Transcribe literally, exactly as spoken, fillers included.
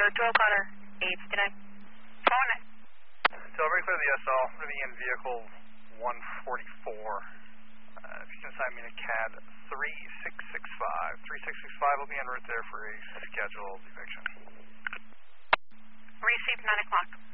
two O'Connor, eight fifty-nine. Phone it. So very clear the S L, moving in vehicle one forty-four. Uh, if you can assign me to C A D three six six five. three six six five will be en route there for a scheduled eviction. Received nine o'clock.